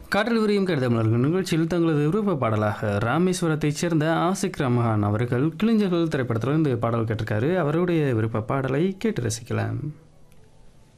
காற்றில் விரியும் கடிதமலர்கள் நிகழ்ச்சியில் தங்களது விருப்ப பாடலாக ராமேஸ்வரத்தைச் சேர்ந்த ஆசிக் ரமஹான் அவர்கள் கிளிஞ்சல்கள் திரைப்படத்தில் இந்த பாடல் கேட்டிருக்காரு. அவருடைய விருப்ப பாடலை கேட்டு ரசிக்கலாம்.